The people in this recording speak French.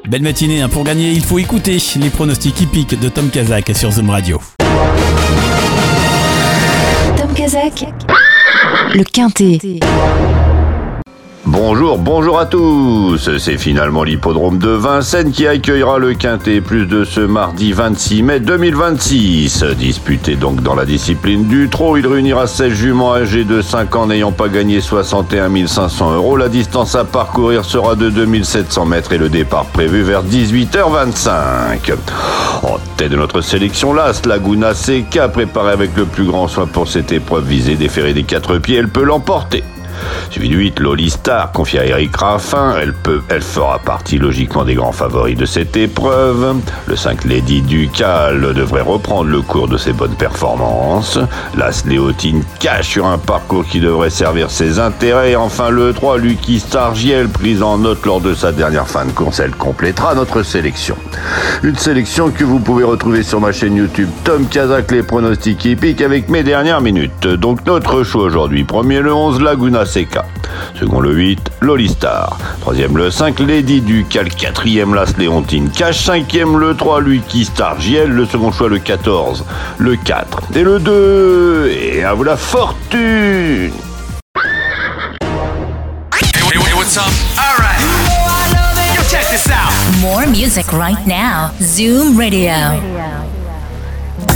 Belle matinée, pour gagner, il faut écouter les pronostics hippiques de Tom Kazak sur Zoom Radio. Tom Kazak, le Quintet. Bonjour à tous. C'est finalement l'hippodrome de Vincennes qui accueillera le Quintet plus de ce mardi 26 mai 2026. Disputé donc dans la discipline du trot, il réunira 16 juments âgés de 5 ans n'ayant pas gagné 61 500 €. La distance à parcourir sera de 2700 mètres et le départ prévu vers 18h25. En tête de notre sélection, l'As Laguna Seca, préparée avec le plus grand soin pour cette épreuve visée déférée des 4 pieds, elle peut l'emporter. Suivi du 8, Loli Star, confié à Eric Raffin, elle fera partie logiquement des grands favoris de cette épreuve. Le 5, Lady Ducal, devrait reprendre le cours de ses bonnes performances. L'As Léotine cache sur un parcours qui devrait servir ses intérêts. Et enfin le 3, Lucky Stargiel, prise en note lors de sa dernière fin de course, elle complétera notre sélection. Une sélection que vous pouvez retrouver sur ma chaîne YouTube Tom Kazak, les pronostics hippiques avec mes dernières minutes. Donc notre choix aujourd'hui, premier le 11, Laguna Seca. Second le 8, Loli Star. Troisième le 5, Lady Ducal. Quatrième, l'As Léontine Cache. Cinquième le 3, Lucky Stargiel. Le second choix le 14, le 4 et le 2. Et à vous la fortune. Hey, what's up? All right. You know I love it. Yo, check this out. More music right now. Zoom Radio.